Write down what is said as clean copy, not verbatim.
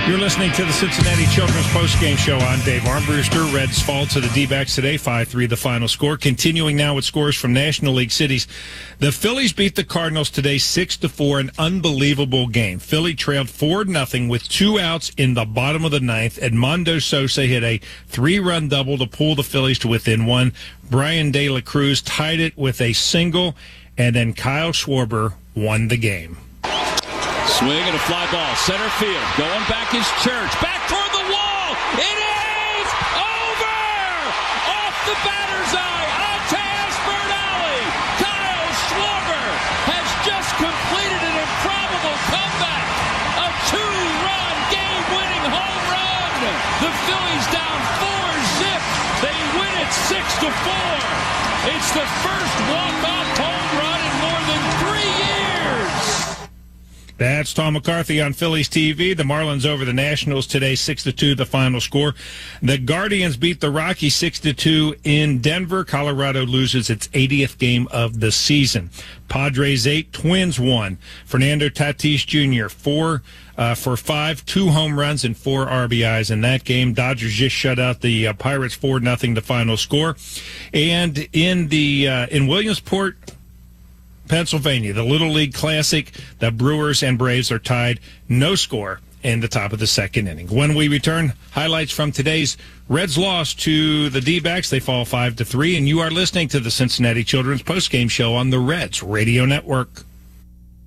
You're listening to the Cincinnati Children's Postgame Show. I'm Dave Armbruster. Reds fall to the D-backs today, 5-3 the final score. Continuing now with scores from National League cities. The Phillies beat the Cardinals today 6-4, an unbelievable game. Philly trailed 4-0 with 2 outs in the bottom of the ninth. Edmundo Sosa hit a 3-run double to pull the Phillies to within 1. Brian De La Cruz tied it with a single, and then Kyle Schwarber won the game. Swing and a fly ball, center field. Going back is Church. Back toward the wall. It is over! Off the batter's eye. Tejas Burnally. Kyle Schwarber has just completed an improbable comeback. A 2-run game-winning home run. The Phillies down 4-zip. They win it 6-4. It's the first walk-off home run in more than 3 years. That's Tom McCarthy on Phillies TV. The Marlins over the Nationals today, 6-2, the final score. The Guardians beat the Rockies 6-2 in Denver. Colorado loses its 80th game of the season. Padres 8, Twins 1. Fernando Tatis Jr. 4 for 5, 2 home runs and 4 RBIs in that game. Dodgers just shut out the Pirates 4-0, the final score. And in Williamsport, Pennsylvania, the Little League Classic, the Brewers and Braves are tied, no score in the top of the second inning. When we return, highlights from today's Reds loss to the D-backs. They fall 5-3, and you are listening to the Cincinnati Children's Postgame Show on the Reds Radio Network.